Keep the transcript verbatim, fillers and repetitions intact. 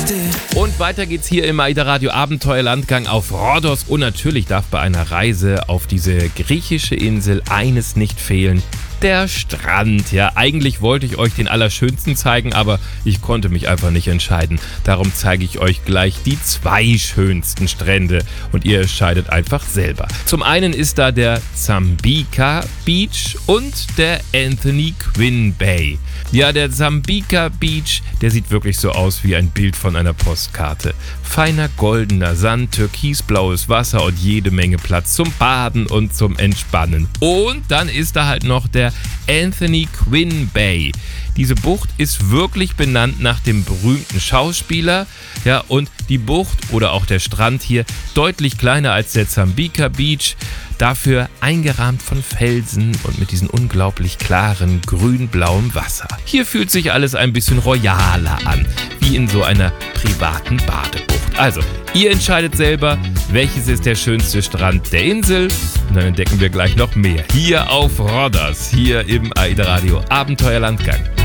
Und weiter geht's hier im AIDA Radio Abenteuerlandgang auf Rhodos. Und natürlich darf bei einer Reise auf diese griechische Insel eines nicht fehlen: der Strand. Ja, eigentlich wollte ich euch den allerschönsten zeigen, aber ich konnte mich einfach nicht entscheiden. Darum zeige ich euch gleich die zwei schönsten Strände und ihr entscheidet einfach selber. Zum einen ist da der Zambika Beach und der Anthony Quinn Bay. Ja, der Zambika Beach, der sieht wirklich so aus wie ein Bild von einer Postkarte. Feiner goldener Sand, türkisblaues Wasser und jede Menge Platz zum Baden und zum Entspannen. Und dann ist da halt noch der Anthony Quinn Bay. Diese Bucht ist wirklich benannt nach dem berühmten Schauspieler. Ja, und die Bucht oder auch der Strand hier deutlich kleiner als der Zambika Beach. Dafür eingerahmt von Felsen und mit diesem unglaublich klaren grün-blauen Wasser. Hier fühlt sich alles ein bisschen royaler an, wie in so einer privaten Badebucht. Also, ihr entscheidet selber, welches ist der schönste Strand der Insel. Und dann entdecken wir gleich noch mehr hier auf Rhodos, hier im AIDA Radio Abenteuerlandgang.